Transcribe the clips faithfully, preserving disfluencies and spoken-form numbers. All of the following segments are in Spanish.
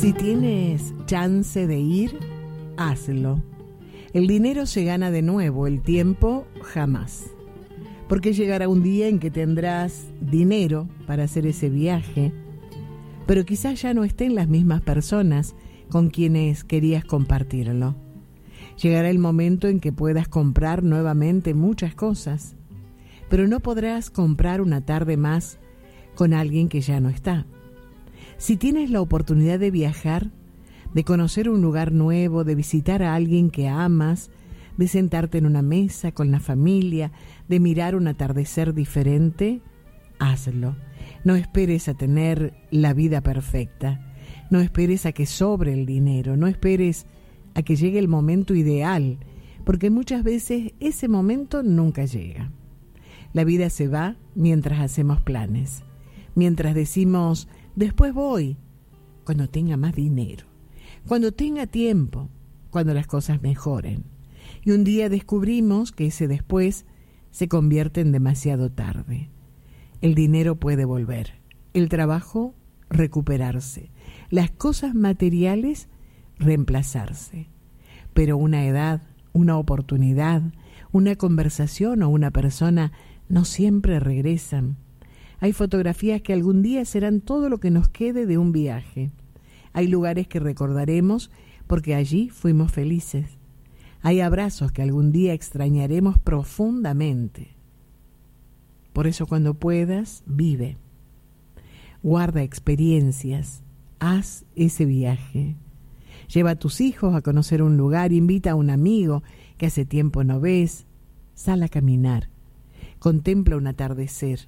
Si tienes chance de ir, hazlo. El dinero se gana de nuevo, el tiempo jamás. Porque llegará un día en que tendrás dinero para hacer ese viaje, pero quizás ya no estén las mismas personas con quienes querías compartirlo. Llegará el momento en que puedas comprar nuevamente muchas cosas, pero no podrás comprar una tarde más con alguien que ya no está. Si tienes la oportunidad de viajar, de conocer un lugar nuevo, de visitar a alguien que amas, de sentarte en una mesa con la familia, de mirar un atardecer diferente, hazlo. No esperes a tener la vida perfecta, no esperes a que sobre el dinero, no esperes a que llegue el momento ideal, porque muchas veces ese momento nunca llega. La vida se va mientras hacemos planes, mientras decimos, después voy, cuando tenga más dinero, cuando tenga tiempo, cuando las cosas mejoren. Y un día descubrimos que ese después se convierte en demasiado tarde. El dinero puede volver, el trabajo recuperarse, las cosas materiales reemplazarse. Pero una edad, una oportunidad, una conversación o una persona no siempre regresan. Hay fotografías que algún día serán todo lo que nos quede de un viaje. Hay lugares que recordaremos porque allí fuimos felices. Hay abrazos que algún día extrañaremos profundamente. Por eso cuando puedas, vive. Guarda experiencias, haz ese viaje. Lleva a tus hijos a conocer un lugar, invita a un amigo que hace tiempo no ves, sal a caminar, contempla un atardecer.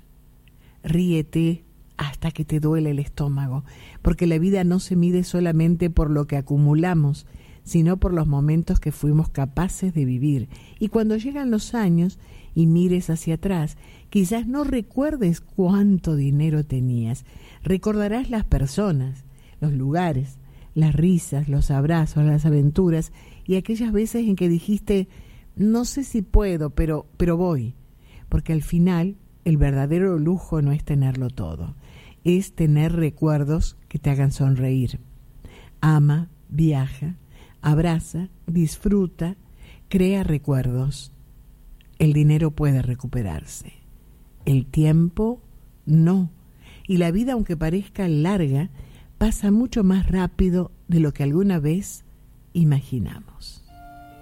Ríete hasta que te duele el estómago, porque la vida no se mide solamente por lo que acumulamos, sino por los momentos que fuimos capaces de vivir. Y cuando llegan los años y mires hacia atrás, quizás no recuerdes cuánto dinero tenías, recordarás las personas, los lugares, las risas, los abrazos, las aventuras y aquellas veces en que dijiste, no sé si puedo, pero, pero voy, porque al final el verdadero lujo no es tenerlo todo, es tener recuerdos que te hagan sonreír. Ama, viaja, abraza, disfruta, crea recuerdos. El dinero puede recuperarse, el tiempo no, y la vida, aunque parezca larga, pasa mucho más rápido de lo que alguna vez imaginamos.